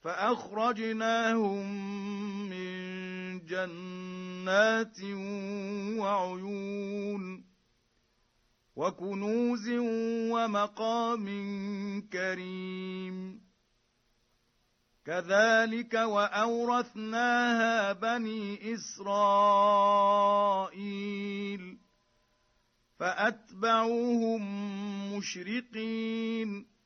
فأخرجناهم من جنات وعيون وكنوز ومقام كريم كذلك وأورثناها بني إسرائيل فأتبعوهم مشرقين